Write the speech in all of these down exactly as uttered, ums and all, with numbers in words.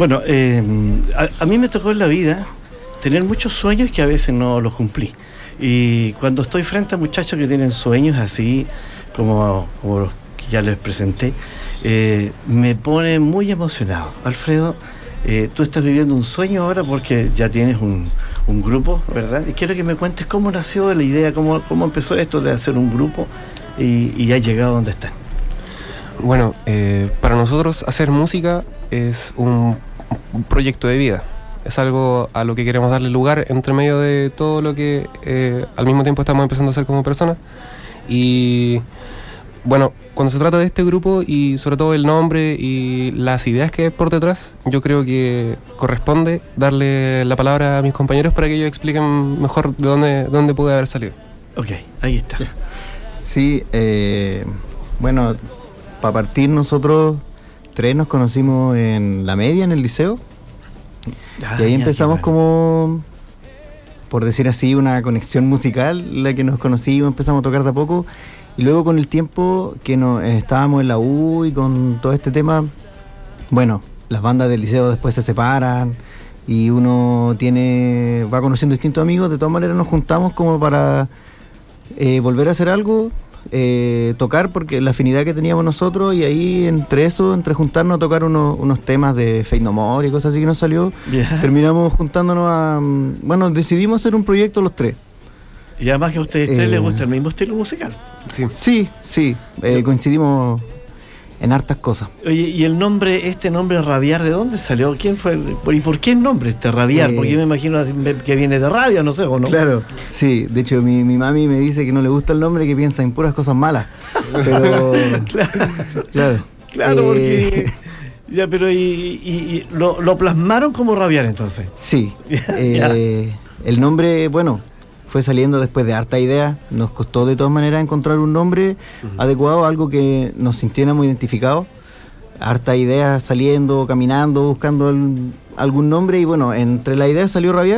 Bueno, eh, a, a mí me tocó en la vida tener muchos sueños que a veces no los cumplí. Y cuando estoy frente a muchachos que tienen sueños así, como, como los que ya les presenté, eh, me pone muy emocionado. Alfredo, eh, tú estás viviendo un sueño ahora porque ya tienes un, un grupo, ¿verdad? Y quiero que me cuentes cómo nació la idea, cómo, cómo empezó esto de hacer un grupo y, y ya llegado a donde están. Bueno, eh, para nosotros hacer música es un, un proyecto de vida. Es algo a lo que queremos darle lugar entre medio de todo lo que eh, al mismo tiempo estamos empezando a hacer como personas. Y bueno, cuando se trata de este grupo y sobre todo el nombre y las ideas que hay por detrás, yo creo que corresponde darle la palabra a mis compañeros para que ellos expliquen mejor de dónde, dónde puede haber salido. Ok, ahí está. Sí, eh, bueno, para partir nosotros tres nos conocimos en la media, en el liceo. Ah, y ahí ya, empezamos como, por decir así, una conexión musical, la que nos conocimos, empezamos a tocar de a poco. Y luego con el tiempo que nos, eh, estábamos en la U y con todo este tema, bueno, las bandas del liceo después se separan y uno tiene va conociendo distintos amigos. De todas maneras nos juntamos como para eh, volver a hacer algo, eh, tocar, porque la afinidad que teníamos nosotros, y ahí entre eso, entre juntarnos a tocar unos, unos temas de Faith No More y cosas así que nos salió, yeah. terminamos juntándonos a... Bueno, decidimos hacer un proyecto los tres. Y además que a ustedes tres eh, les gusta el mismo estilo musical. Sí, sí, sí eh, coincidimos en hartas cosas. Oye, ¿y el nombre, este nombre Rabiar, de dónde salió? ¿Quién fue? El, ¿Y por qué el nombre este Rabiar? Eh, Porque yo me imagino que viene de rabia, no sé, ¿o no? Claro, sí, de hecho mi, mi mami me dice que no le gusta el nombre, que piensa en puras cosas malas. Pero... claro, claro, claro eh, porque... Ya, pero ¿y, y, y lo, lo plasmaron como Rabiar entonces? Sí, eh, el nombre, bueno... fue saliendo después de harta idea. Nos costó de todas maneras encontrar un nombre uh-huh. adecuado, algo que nos sintiéramos identificados. Harta idea saliendo, caminando, buscando el, algún nombre, y bueno, entre la idea salió Rabiar.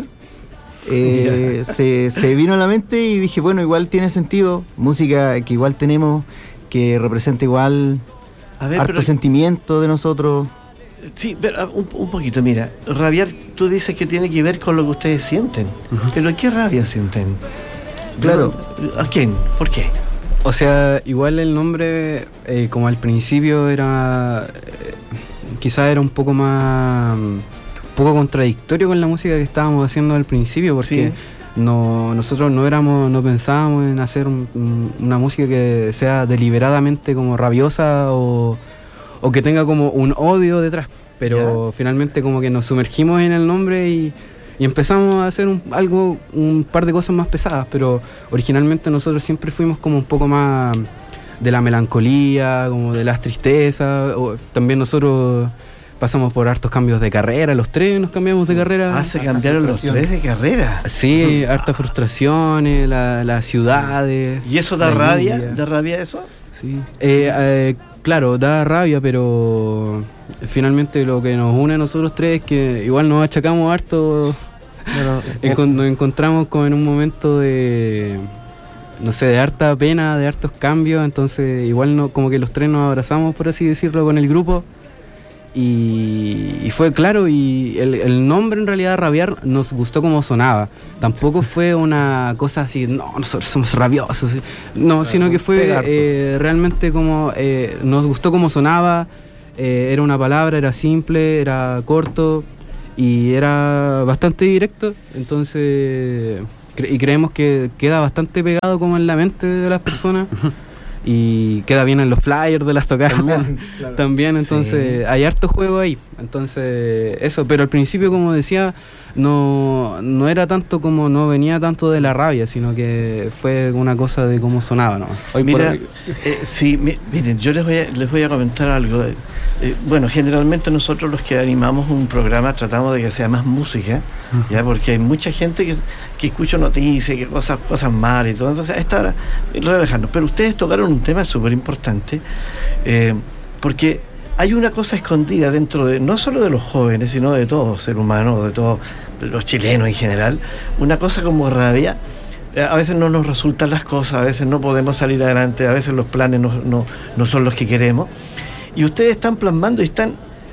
Eh, yeah. se, se vino a la mente y dije, bueno, igual tiene sentido. Música que igual tenemos, que representa igual a ver, harto pero... sentimiento de nosotros. Sí, pero un, un poquito, mira, rabiar, tú dices que tiene que ver con lo que ustedes sienten, uh-huh. pero ¿qué rabia sienten? Claro. ¿A quién? ¿Por qué? O sea, igual el nombre, eh, como al principio era, eh, quizás era un poco más, un poco contradictorio con la música que estábamos haciendo al principio, porque sí. no, nosotros no éramos, no pensábamos en hacer un, un, una música que sea deliberadamente como rabiosa o... o que tenga como un odio detrás, pero ¿ya? Finalmente como que nos sumergimos en el nombre y, y empezamos a hacer un, algo, un par de cosas más pesadas, pero originalmente nosotros siempre fuimos como un poco más de la melancolía, como de las tristezas, o también nosotros pasamos por hartos cambios de carrera, los tres nos cambiamos sí. de carrera. Ah, se cambiaron los tres de carrera. Sí, hartas frustraciones, la, las ciudades. ¿Y eso da rabia? ¿Da rabia eso? Sí. Eh, eh, claro, da rabia, pero finalmente lo que nos une a nosotros tres es que igual nos achacamos harto. Claro. Encont- nos encontramos como en un momento de, no sé, de harta pena, de hartos cambios, entonces igual no, como que los tres nos abrazamos, por así decirlo, con el grupo. Y, y fue claro, y el, el nombre en realidad, Rabiar, nos gustó como sonaba. Tampoco fue una cosa así, no, nosotros somos rabiosos. No, claro, sino que fue eh, realmente como, eh, nos gustó como sonaba. Eh, era una palabra, era simple, era corto y era bastante directo. Entonces, cre- y creemos que queda bastante pegado como en la mente de las personas. Y queda bien en los flyers de las tocadas también, claro. también entonces sí. hay harto juego ahí, entonces eso, pero al principio, como decía, no, no era tanto como, no venía tanto de la rabia, sino que fue una cosa de cómo sonaba, ¿no? Hoy Mira, por... eh, sí, mi, miren, yo les voy a, les voy a comentar algo. Eh, bueno, generalmente nosotros los que animamos un programa tratamos de que sea más música, uh-huh. ya, porque hay mucha gente que, que escucha noticias, que cosas, cosas malas y todo, entonces a esta hora relajarnos. Pero ustedes tocaron un tema súper importante, eh, porque hay una cosa escondida dentro de, no solo de los jóvenes, sino de todo ser humano, de todos los chilenos en general, una cosa como rabia. A veces no nos resultan las cosas, a veces no podemos salir adelante, a veces los planes no, no, no son los que queremos. Y ustedes están plasmando y están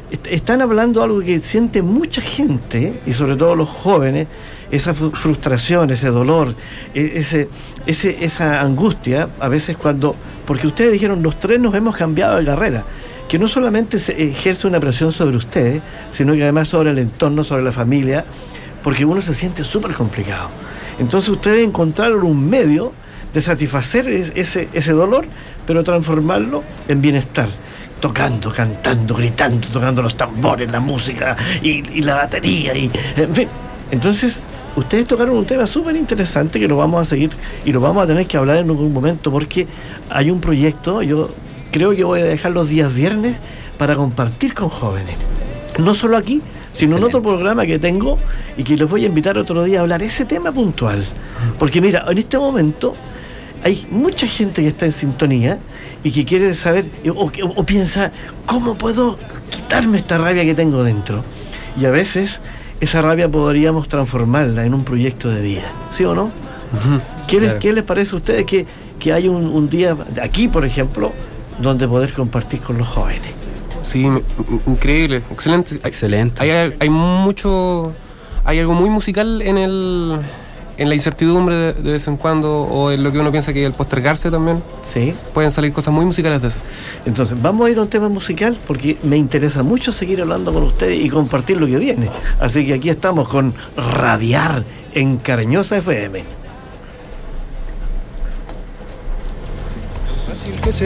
est- están hablando algo que siente mucha gente, y sobre todo los jóvenes, esa fru- frustración, ese dolor, e- ese, ese, esa angustia, a veces cuando, porque ustedes dijeron, los tres nos hemos cambiado de carrera, que no solamente se ejerce una presión sobre ustedes, sino que además sobre el entorno, sobre la familia, porque uno se siente súper complicado. Entonces ustedes encontraron un medio de satisfacer ese, ese dolor, pero transformarlo en bienestar, tocando, cantando, gritando, tocando los tambores, la música y, y la batería, y en fin. Entonces, ustedes tocaron un tema súper interesante que lo vamos a seguir y lo vamos a tener que hablar en algún momento, porque hay un proyecto, yo creo que voy a dejar los días viernes para compartir con jóvenes, no solo aquí, sino en otro programa que tengo y que les voy a invitar otro día a hablar ese tema puntual. Porque mira, en este momento hay mucha gente que está en sintonía y que quiere saber o, o, o piensa, ¿cómo puedo quitarme esta rabia que tengo dentro? Y a veces esa rabia podríamos transformarla en un proyecto de vida, ¿sí o no? Uh-huh. ¿Qué, claro. les, ¿Qué les parece a ustedes que, que hay un, un día aquí, por ejemplo, donde poder compartir con los jóvenes? Sí, increíble, excelente. Excelente. Hay, hay mucho, hay algo muy musical en el, en la incertidumbre de, de vez en cuando, o en lo que uno piensa que el postergarse también. Sí. Pueden salir cosas muy musicales de eso. Entonces, vamos a ir a un tema musical porque me interesa mucho seguir hablando con ustedes y compartir lo que viene. Así que aquí estamos con Rabiar en Cariñosa F M.